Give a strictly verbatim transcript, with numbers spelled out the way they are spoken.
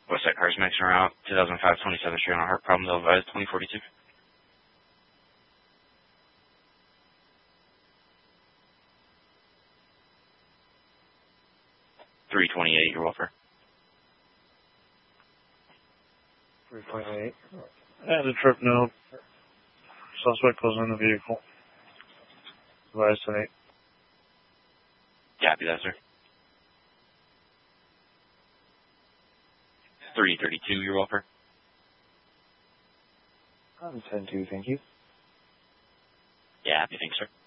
Westside Cars Mixer out, two thousand five twenty-seventh Street on Heart Problems, Elvise, twenty forty-two. three twenty-eight, your welfare. three twenty-eight. And a trip note. Suspect was in the vehicle. Advise tonight. Copy that, sir. three thirty-two, your welfare. I'm ten two, thank you. Yeah, happy, thanks, sir.